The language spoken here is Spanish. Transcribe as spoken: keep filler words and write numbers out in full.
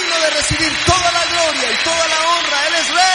digno de recibir toda la gloria y toda la honra. Él es Rey.